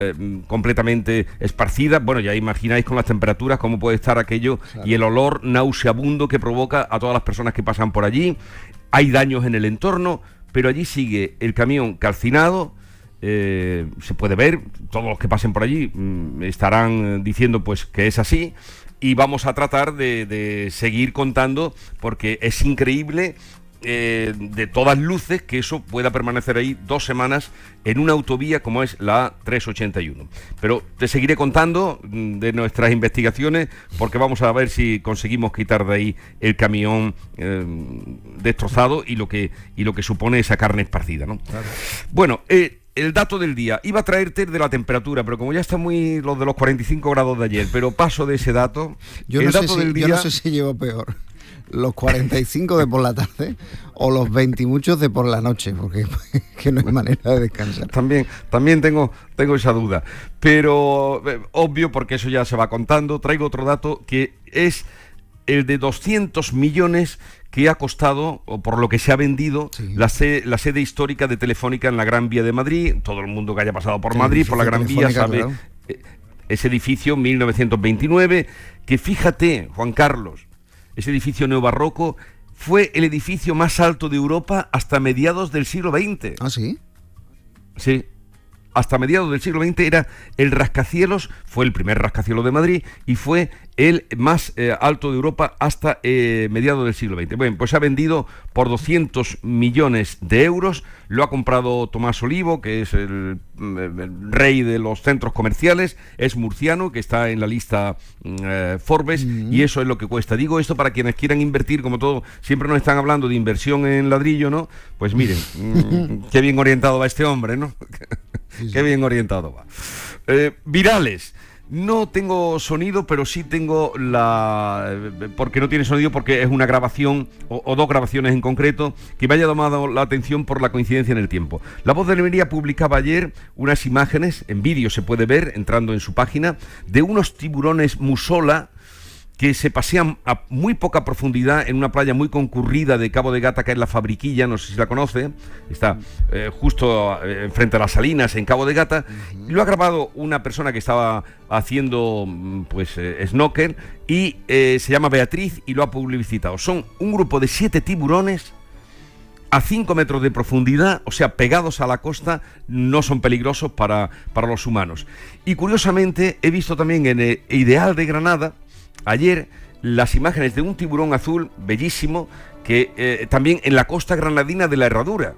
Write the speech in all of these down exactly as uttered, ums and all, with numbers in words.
eh, completamente esparcidas. Bueno, ya imagináis con las temperaturas cómo puede estar aquello, claro. Y el olor nauseabundo que provoca a todas las personas que pasan por allí. Hay daños en el entorno, pero allí sigue el camión calcinado. Eh, se puede ver, todos los que pasen por allí mmm, estarán diciendo pues que es así, y vamos a tratar de, de seguir contando, porque es increíble eh, de todas luces que eso pueda permanecer ahí dos semanas en una autovía como es la A trescientos ochenta y uno. Pero te seguiré contando de nuestras investigaciones, porque vamos a ver si conseguimos quitar de ahí el camión eh, destrozado y lo que y lo que supone esa carne esparcida, ¿no? Claro. Bueno, eh, el dato del día. Iba a traerte de la temperatura, pero como ya está muy los de los cuarenta y cinco grados de ayer, pero paso de ese dato. Yo, el no, dato sé si, del día... yo no sé si llevo peor, los cuarenta y cinco de por la tarde o los veinte y muchos de por la noche, porque que no hay manera de descansar. También, también tengo, tengo esa duda, pero eh, obvio, porque eso ya se va contando. Traigo otro dato que es el de doscientos millones que ha costado, o por lo que se ha vendido, sí. la, sede, la sede histórica de Telefónica en la Gran Vía de Madrid. Todo el mundo que haya pasado por sí, Madrid, por la Gran Vía, sabe, claro. eh, ese edificio mil novecientos veintinueve, que fíjate, Juan Carlos, ese edificio neobarroco fue el edificio más alto de Europa hasta mediados del siglo veinte. ¿Ah, sí? Sí. Hasta mediados del siglo veinte era el rascacielos, fue el primer rascacielos de Madrid y fue el más eh, alto de Europa hasta eh, mediados del siglo veinte. Bueno, pues se ha vendido por doscientos millones de euros, lo ha comprado Tomás Olivo, que es el, el rey de los centros comerciales, es murciano, que está en la lista eh, Forbes, mm-hmm. y eso es lo que cuesta. Digo esto para quienes quieran invertir, como todo, siempre nos están hablando de inversión en ladrillo, ¿no? Pues miren, mmm, qué bien orientado va este hombre, ¿no? Sí, sí. Qué bien orientado va. Eh, virales. No tengo sonido, pero sí tengo la... porque no tiene sonido, porque es una grabación, o, o dos grabaciones en concreto, que me haya llamado la atención por la coincidencia en el tiempo. La Voz de Almería publicaba ayer unas imágenes, en vídeo se puede ver, entrando en su página, de unos tiburones musola que se pasean a muy poca profundidad en una playa muy concurrida de Cabo de Gata, que es la Fabriquilla, no sé si la conoce, está eh, justo eh, frente a las Salinas, en Cabo de Gata. Uh-huh. Lo ha grabado una persona que estaba haciendo pues eh, snorkel y eh, se llama Beatriz, y lo ha publicitado. Son un grupo de siete tiburones a cinco metros de profundidad, o sea, pegados a la costa, no son peligrosos para, para los humanos. Y curiosamente he visto también en el Ideal de Granada ayer las imágenes de un tiburón azul bellísimo que eh, también en la costa granadina de la Herradura.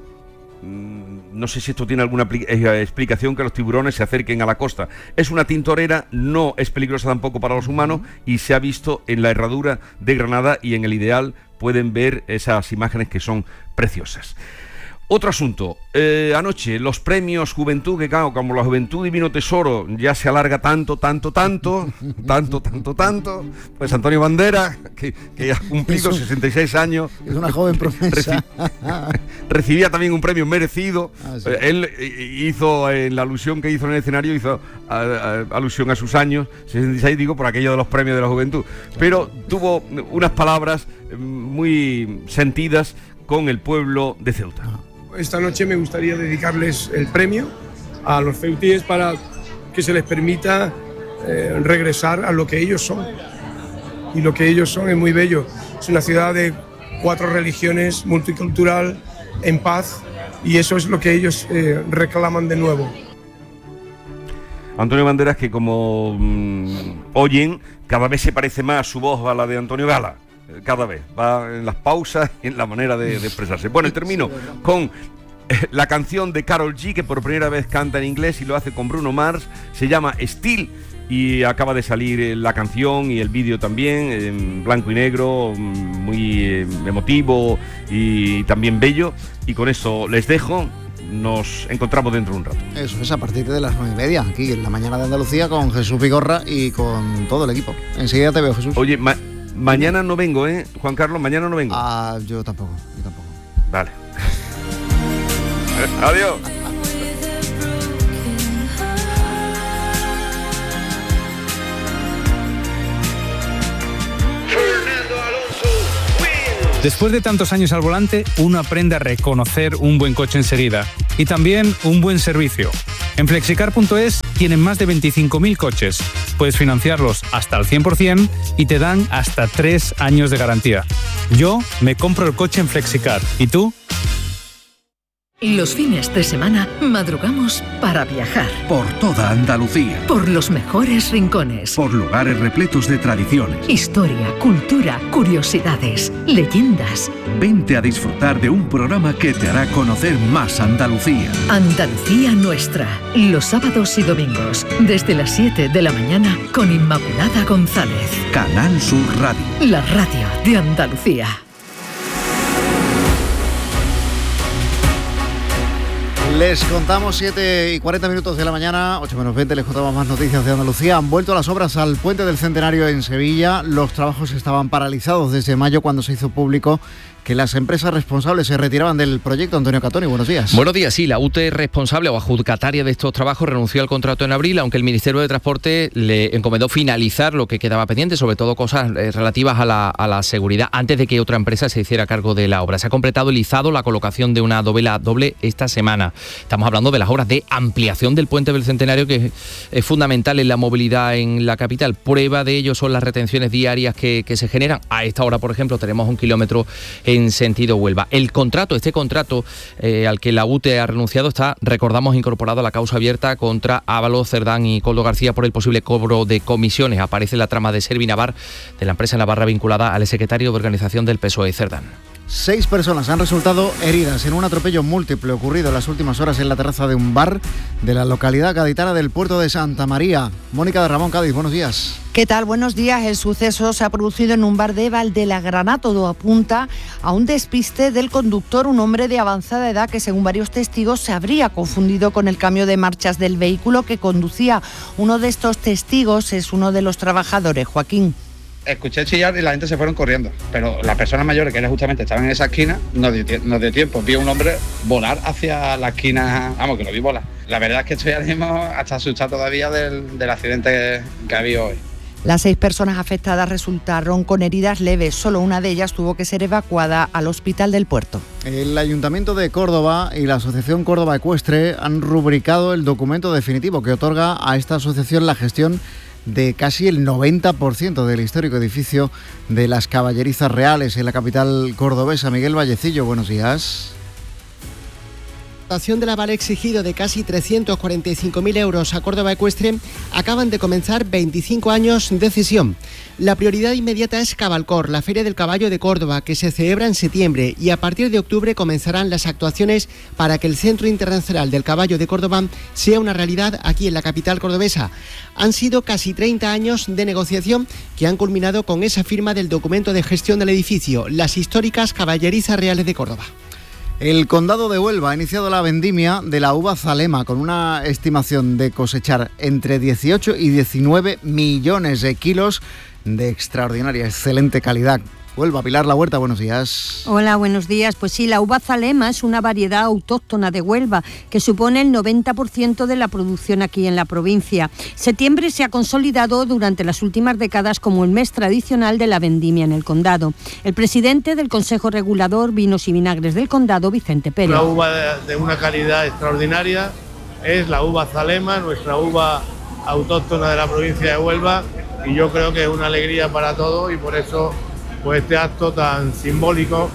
Mm, no sé si esto tiene alguna pli- eh, explicación, que los tiburones se acerquen a la costa. Es una tintorera, no es peligrosa tampoco para los humanos, y se ha visto en la Herradura de Granada, y en el Ideal pueden ver esas imágenes que son preciosas. Otro asunto, eh, anoche los premios Juventud, que claro, como la Juventud Divino Tesoro ya se alarga tanto, tanto, tanto, tanto, tanto, tanto, pues Antonio Banderas, que, que ha cumplido un, sesenta y seis años, es una joven promesa, reci- recibía también un premio merecido. Ah, sí. eh, él hizo, en la alusión que hizo en el escenario, hizo a, a, alusión a sus años, sesenta y seis, digo, por aquello de los premios de la Juventud, pero tuvo unas palabras muy sentidas con el pueblo de Ceuta. Esta noche me gustaría dedicarles el premio a los ceutíes para que se les permita eh, regresar a lo que ellos son. Y lo que ellos son es muy bello. Es una ciudad de cuatro religiones, multicultural, en paz, y eso es lo que ellos eh, reclaman de nuevo. Antonio Banderas, que como mmm, oyen, cada vez se parece más su voz a la de Antonio Gala. Cada vez, va en las pausas y en la manera de, de expresarse. Bueno, y termino con eh, la canción de Karol G, que por primera vez canta en inglés y lo hace con Bruno Mars. Se llama Still y acaba de salir eh, la canción y el vídeo también, en blanco y negro, muy eh, emotivo y también bello. Y con eso les dejo. Nos encontramos dentro de un rato. Eso es a partir de las nueve y media, aquí en la mañana de Andalucía, con Jesús Vigorra y con todo el equipo. Enseguida te veo, Jesús. Oye, ma- mañana no vengo, ¿eh, Juan Carlos? Mañana no vengo. Ah, yo tampoco, yo tampoco. Vale. Adiós. Después de tantos años al volante, uno aprende a reconocer un buen coche enseguida y también un buen servicio. En flexicar punto es tienen más de veinticinco mil coches. Puedes financiarlos hasta el cien por ciento y te dan hasta tres años de garantía. Yo me compro el coche en Flexicar. ¿Y tú? Los fines de semana madrugamos para viajar. Por toda Andalucía. Por los mejores rincones. Por lugares repletos de tradiciones. Historia, cultura, curiosidades, leyendas. Vente a disfrutar de un programa que te hará conocer más Andalucía. Andalucía Nuestra. Los sábados y domingos, desde las siete de la mañana, con Inmaculada González. Canal Sur Radio. La radio de Andalucía. Les contamos siete y cuarenta minutos de la mañana, ocho menos veinte, les contamos más noticias de Andalucía. Han vuelto las obras al Puente del Centenario en Sevilla. Los trabajos estaban paralizados desde mayo, cuando se hizo público que las empresas responsables se retiraban del proyecto. Antonio Catoni, buenos días. Buenos días, sí, la U T E responsable o adjudicataria de estos trabajos renunció al contrato en abril, aunque el Ministerio de Transporte le encomendó finalizar lo que quedaba pendiente, sobre todo cosas eh, relativas a la, a la seguridad, antes de que otra empresa se hiciera cargo de la obra. Se ha completado el izado, la colocación de una dovela doble esta semana. Estamos hablando de las obras de ampliación del Puente del Centenario, que es fundamental en la movilidad en la capital. Prueba de ello son las retenciones diarias que, que se generan. A esta hora, por ejemplo, tenemos un kilómetro en sentido Huelva. El contrato, este contrato eh, al que la U T E ha renunciado, está, recordamos, incorporado a la causa abierta contra Ábalos, Cerdán y Coldo García por el posible cobro de comisiones. Aparece la trama de Servinavar, de la empresa navarra vinculada al secretario de organización del P S O E, Cerdán. Seis personas han resultado heridas en un atropello múltiple ocurrido en las últimas horas en la terraza de un bar de la localidad gaditana del puerto de Santa María. Mónica de Ramón, Cádiz, buenos días. ¿Qué tal? Buenos días. El suceso se ha producido en un bar de Valdelagrana. Todo apunta a un despiste del conductor, un hombre de avanzada edad que, según varios testigos, se habría confundido con el cambio de marchas del vehículo que conducía. Uno de estos testigos es uno de los trabajadores, Joaquín. Escuché chillar y la gente se fueron corriendo, pero las personas mayores que justamente estaban en esa esquina no dio, no dio tiempo. Vi a un hombre volar hacia la esquina, vamos, que lo vi volar. La verdad es que estoy ahora mismo hasta asustado todavía del, del accidente que, que ha habido hoy. Las seis personas afectadas resultaron con heridas leves. Solo una de ellas tuvo que ser evacuada al hospital del puerto. El Ayuntamiento de Córdoba y la Asociación Córdoba Ecuestre han rubricado el documento definitivo que otorga a esta asociación la gestión de casi el noventa por ciento del histórico edificio de las Caballerizas Reales en la capital cordobesa. Miguel Vallecillo, buenos días. La dotación del aval exigido de casi trescientos cuarenta y cinco mil euros a Córdoba Ecuestre acaban de comenzar veinticinco años de cesión. La prioridad inmediata es Cabalcor, la Feria del Caballo de Córdoba, que se celebra en septiembre, y a partir de octubre comenzarán las actuaciones para que el Centro Internacional del Caballo de Córdoba sea una realidad aquí en la capital cordobesa. Han sido casi treinta años de negociación que han culminado con esa firma del documento de gestión del edificio, las históricas Caballerizas Reales de Córdoba. El Condado de Huelva ha iniciado la vendimia de la uva Zalema con una estimación de cosechar entre dieciocho y diecinueve millones de kilos de extraordinaria, excelente calidad. Huelva, Pilar La Huerta, buenos días. Hola, buenos días. Pues sí, la uva Zalema es una variedad autóctona de Huelva que supone el noventa por ciento de la producción aquí en la provincia. Septiembre se ha consolidado durante las últimas décadas como el mes tradicional de la vendimia en el condado. El presidente del Consejo Regulador Vinos y Vinagres del Condado, Vicente Pérez. Una uva de, de una calidad extraordinaria es la uva Zalema, nuestra uva autóctona de la provincia de Huelva, y yo creo que es una alegría para todos, y por eso pues este acto tan simbólico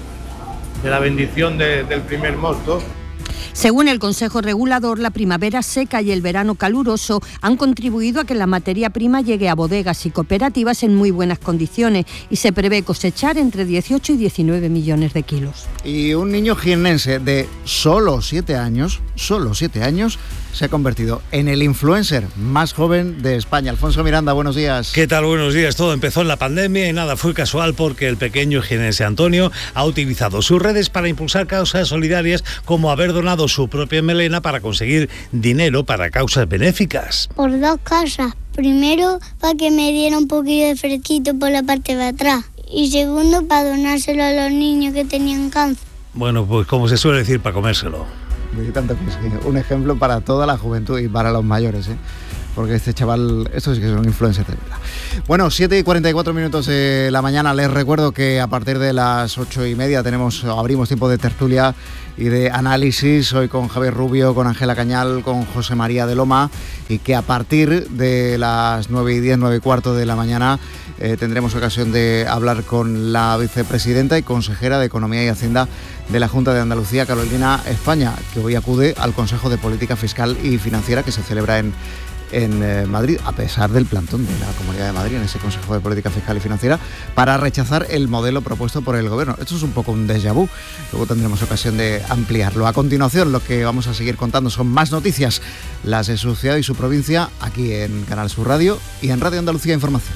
de la bendición de, del primer mosto. Según el Consejo Regulador, la primavera seca y el verano caluroso han contribuido a que la materia prima llegue a bodegas y cooperativas en muy buenas condiciones, y se prevé cosechar entre dieciocho y diecinueve millones de kilos. Y un niño jiennense de solo siete años, solo siete años, se ha convertido en el influencer más joven de España. Alfonso Miranda, buenos días. ¿Qué tal? Buenos días. Todo empezó en la pandemia y nada fue casual, porque el pequeño jiennense Antonio ha utilizado sus redes para impulsar causas solidarias, como haber donado su propia melena para conseguir dinero para causas benéficas. Por dos cosas. Primero, para que me diera un poquillo de fresquito por la parte de atrás. Y segundo, para donárselo a los niños que tenían cáncer. Bueno, pues como se suele decir, para comérselo. Un ejemplo para toda la juventud y para los mayores, ¿eh? porque este chaval, esto sí que es un influencer de verdad. Bueno, siete y cuarenta y cuatro minutos de la mañana. Les recuerdo que a partir de las ocho y media tenemos, abrimos tiempo de tertulia y de análisis, hoy con Javier Rubio, con Ángela Cañal, con José María de Loma, y que a partir de las nueve y diez, nueve y cuarto de la mañana eh, tendremos ocasión de hablar con la vicepresidenta y consejera de Economía y Hacienda de la Junta de Andalucía, Carolina España, que hoy acude al Consejo de Política Fiscal y Financiera que se celebra en en eh, Madrid, a pesar del plantón de la Comunidad de Madrid en ese Consejo de Política Fiscal y Financiera, para rechazar el modelo propuesto por el Gobierno. Esto es un poco un déjà vu, luego tendremos ocasión de ampliarlo. A continuación, lo que vamos a seguir contando son más noticias, las de su ciudad y su provincia, aquí en Canal Sur Radio y en Radio Andalucía Información.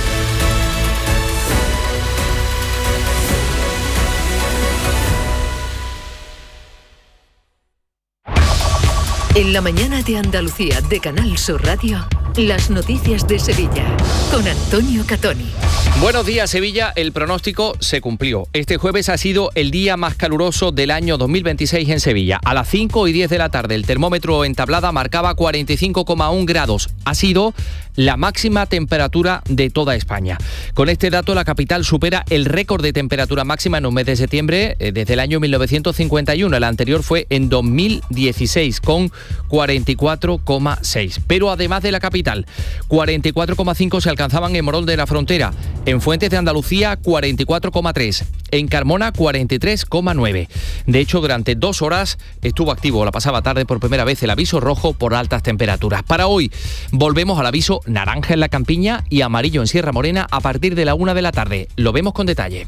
En la mañana de Andalucía de Canal Sur Radio, las noticias de Sevilla, con Antonio Catoni. Buenos días, Sevilla. El pronóstico se cumplió. Este jueves ha sido el día más caluroso del año dos mil veintiséis en Sevilla. A las cinco y diez de la tarde, el termómetro en Tablada marcaba cuarenta y cinco coma uno grados. Ha sido la máxima temperatura de toda España. Con este dato, la capital supera el récord de temperatura máxima en un mes de septiembre eh, desde el año mil novecientos cincuenta y uno. El anterior fue en dos mil dieciséis, con cuarenta y cuatro coma seis. Pero además de la capital, cuarenta y cuatro coma cinco se alcanzaban en Morón de la Frontera, en Fuentes de Andalucía cuarenta y cuatro coma tres, en Carmona cuarenta y tres coma nueve. De hecho, durante dos horas estuvo activo la pasada tarde por primera vez el aviso rojo por altas temperaturas. Para hoy volvemos al aviso naranja en la Campiña y amarillo en Sierra Morena a partir de la una de la tarde. Lo vemos con detalle.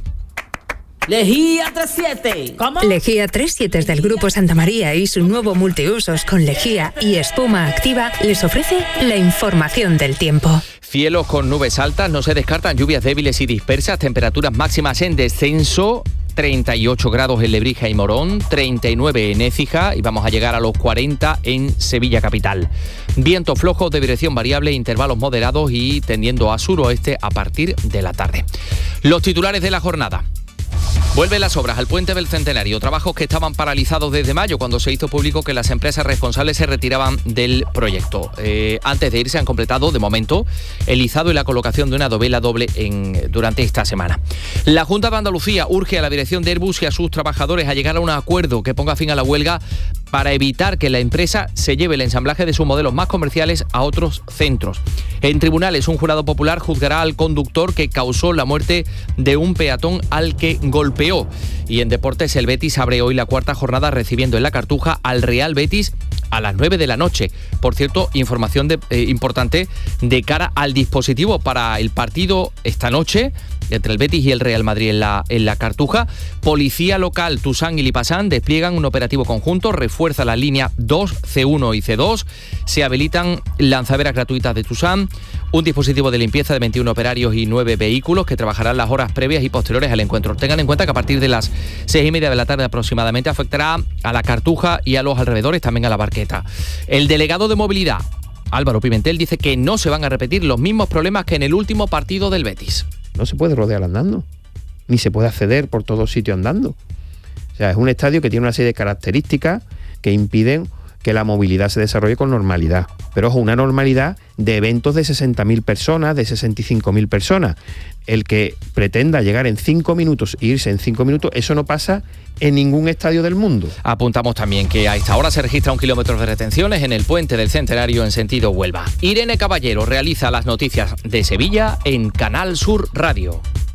Lejía treinta y siete. ¿Cómo? Lejía treinta y siete del Grupo Santa María y su nuevo multiusos con lejía y espuma activa les ofrece la información del tiempo. Cielos con nubes altas, no se descartan lluvias débiles y dispersas, temperaturas máximas en descenso. treinta y ocho grados en Lebrija y Morón, treinta y nueve en Écija y vamos a llegar a los cuarenta en Sevilla capital. Viento flojo de dirección variable, intervalos moderados y tendiendo a suroeste a partir de la tarde. Los titulares de la jornada. Vuelven las obras al Puente del Centenario, trabajos que estaban paralizados desde mayo cuando se hizo público que las empresas responsables se retiraban del proyecto. Eh, antes de irse han completado, de momento, el izado y la colocación de una dovela doble en, durante esta semana. La Junta de Andalucía urge a la dirección de Airbus y a sus trabajadores a llegar a un acuerdo que ponga fin a la huelga para evitar que la empresa se lleve el ensamblaje de sus modelos más comerciales a otros centros. En tribunales, un jurado popular juzgará al conductor que causó la muerte de un peatón al que golpeó. Y en deportes, el Betis abre hoy la cuarta jornada recibiendo en la Cartuja al Real Betis a las nueve de la noche. Por cierto, información de, eh, importante de cara al dispositivo para el partido esta noche entre el Betis y el Real Madrid en la, en la Cartuja. Policía local, Tusán y Lipasán despliegan un operativo conjunto, refuerza la línea dos, C uno y C dos, se habilitan lanzaderas gratuitas de Tusán, un dispositivo de limpieza de veintiún operarios y nueve vehículos que trabajarán las horas previas y posteriores al encuentro. Tengan en cuenta que a partir de las seis y media de la tarde aproximadamente afectará a la Cartuja y a los alrededores, también a la Barqueta. El delegado de movilidad, Álvaro Pimentel, dice que no se van a repetir los mismos problemas que en el último partido del Betis. No se puede rodear andando, ni se puede acceder por todo sitio andando. O sea, es un estadio que tiene una serie de características que impiden que la movilidad se desarrolle con normalidad. Pero ojo, una normalidad de eventos de sesenta mil personas, de sesenta y cinco mil personas. El que pretenda llegar en cinco minutos e irse en cinco minutos, eso no pasa en ningún estadio del mundo. Apuntamos también que a esta hora se registra un kilómetro de retenciones en el Puente del Centenario en sentido Huelva. Irene Caballero realiza las noticias de Sevilla en Canal Sur Radio.